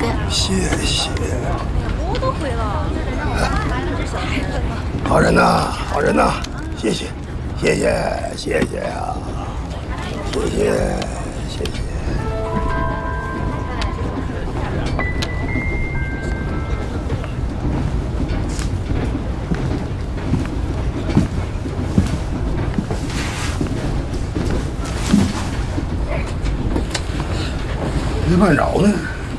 哥。 谢谢。 我都会了。 好人呐，好人呐，谢谢，谢谢，谢谢啊，谢谢，谢谢。没办着呢。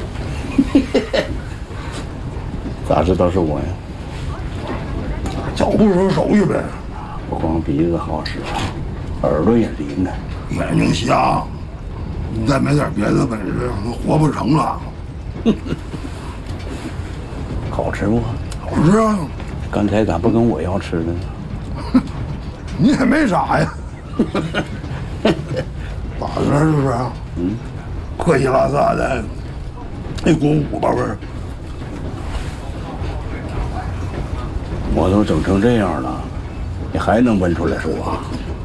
咋知道是我呀？ 脚不熟手续呗。 不光鼻子好使，耳朵也灵啊。 眼睛瞎，你再没点别的本事，那活不成了。 好吃不？ 好吃啊！ 刚才咋不跟我要吃的呢？ 你也没傻呀。咋的了这是？ 嗯， 破稀拉撒的，那股五八味儿。 我都整成这样了，你还能闻出来是我？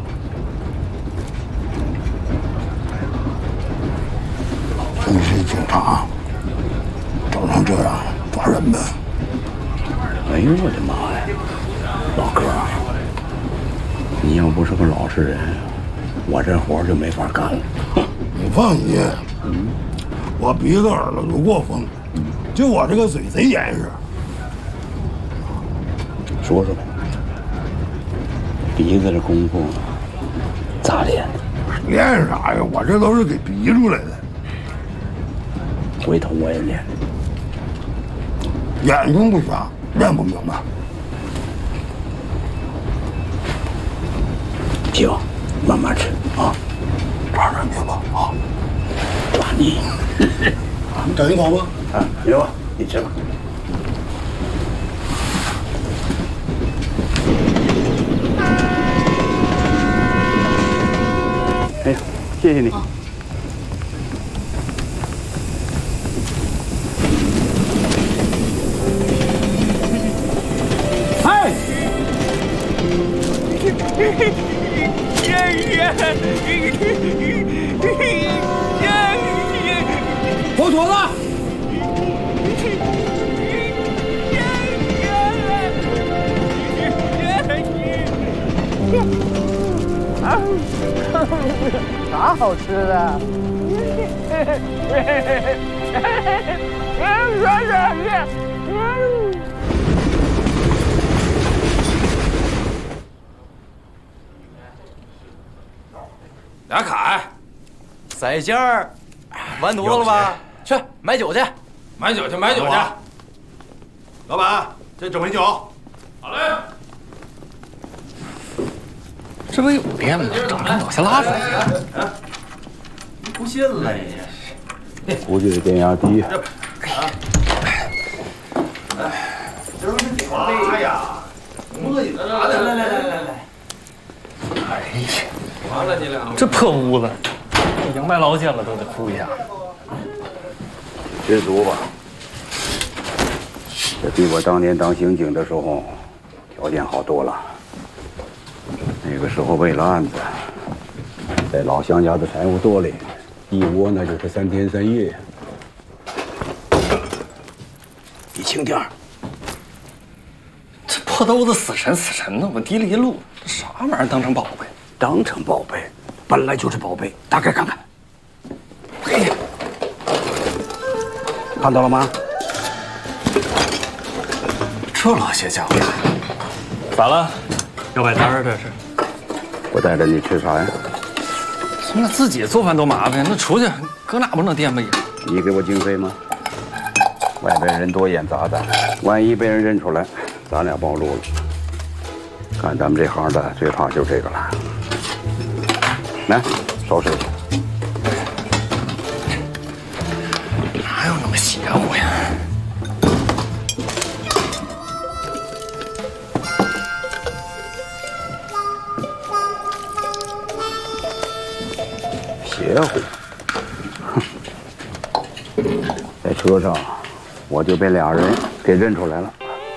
你是警察，整成这样抓人呗？ 哎呦我的妈呀，老哥，你要不是个老实人，我这活就没法干了。 你放心，我鼻子耳朵都过风，就我这个嘴贼严实。 说说呗，鼻子这功夫咋练的？ 练啥呀？我这都是给逼出来的。 回头我也练。 眼睛不瞎，练不明白。 行，慢慢吃啊， 抓人去吧啊！ 抓你！ 你等一口吧。 啊，有啊，你吃吧。哎，谢谢你。 哎，火坨子。 啥好吃的？ 俩凯，在家儿完犊子了吧？去买酒去， 买酒去，买酒去。老板，这整瓶酒。好嘞。 这不有店吗？整成老下拉出来。 你不信了你？ 估计得电压低。 这都是顶杯呀！磨叽啥的？来。 哎呀， 完了你俩， 这破屋子，迎来老街了都得哭一下。 知足吧，这比我当年当刑警的时候条件好多了。那个时候为了案子，在老乡家的柴火垛里，一窝那就是3天3夜。你轻点儿。 这破兜子死沉的，我提了一路，这啥玩意儿当成宝贝？ 当成宝贝，本来就是宝贝，打开看看。 哎呀， 看到了吗？ 这老些家伙，咋了？要摆摊儿这是？ 我带着你吃啥呀？ 那自己做饭多麻烦呀，那出去搁哪不能垫吧也？ 你给我经费吗？外边人多眼杂的，万一被人认出来，咱俩暴露了。干咱们这行的最怕就这个了。来，收拾一下。 哪有那么邪乎呀？ 邪乎？哼！在车上，我就被俩人给认出来了。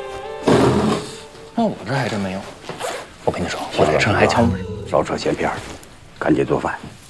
那我这还真没有。我跟你说，我这人还敲门。 少扯闲篇，赶紧做饭。